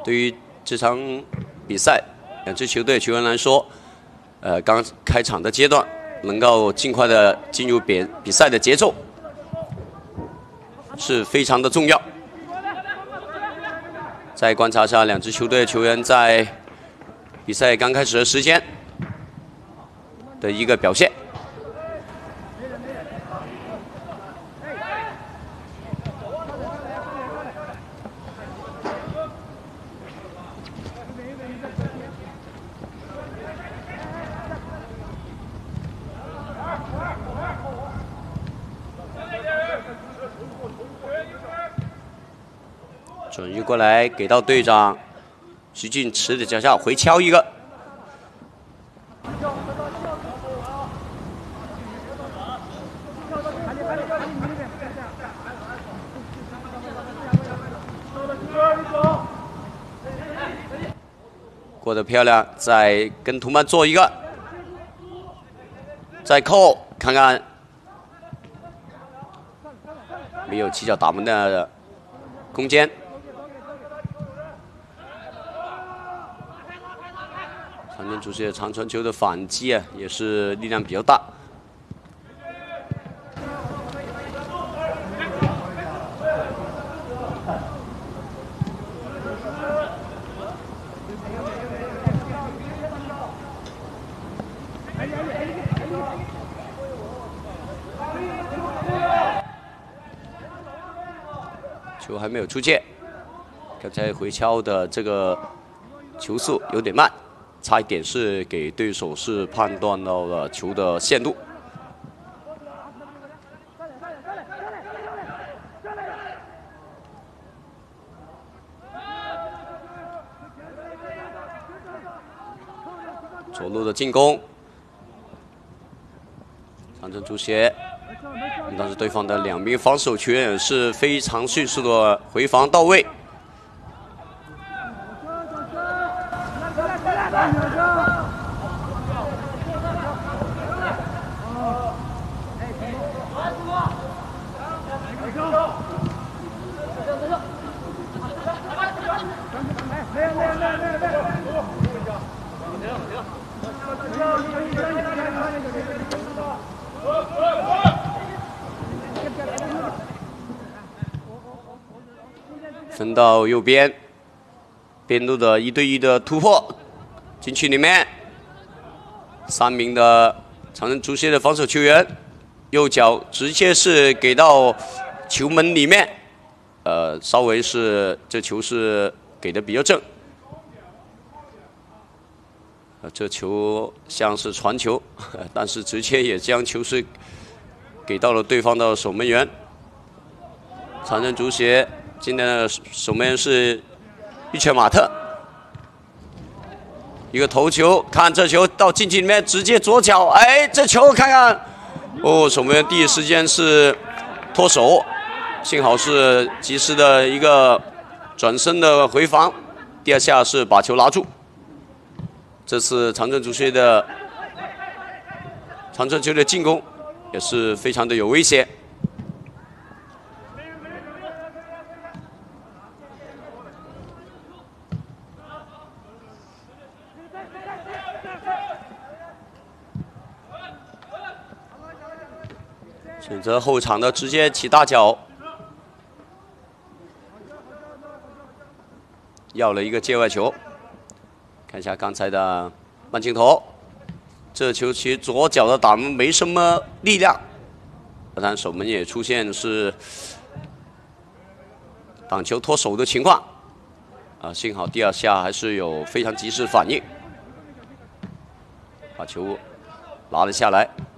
对于这场比赛，两支球队球员来说，刚开场的阶段，能够尽快的进入比赛的节奏，是非常的重要。再观察一下两支球队球员在比赛刚开始的时间的一个表现。 转移过来，给到队长徐俊池的脚下回敲一个。过得漂亮，再跟图曼做一个，再扣，看看没有起脚打门的空间。 长春足协长传球的反击啊，也是力量比较大。球还没有出界，刚才回敲的这个球速有点慢。 差一点是给对手是判断到了球的限度。左路的进攻，长春足协，但是对方的两名防守球员也是非常迅速的回防到位。 分到右边，边路的1对1的突破，禁区里面，3名的长春足协的防守球员，右脚直接是给到球门里面，稍微是这球是给的比较正，这球像是传球，但是直接也将球是给到了对方的守门员，长春足协。 今天的守门员是伊切马特，一个头球，看这球到禁区里面，直接左脚，哎，这球看看，哦，守门员第一时间是脱手，幸好是及时的一个转身的回防，第二下是把球拿住。这次长春足协的长春球的进攻也是非常的有威胁。 选择后场的直接起大脚，要了一个界外球。看一下刚才的慢镜头，这球其实左脚的打门没什么力量，当然守门也出现是挡球脱手的情况，幸好第二下还是有非常及时反应，把球拿了下来。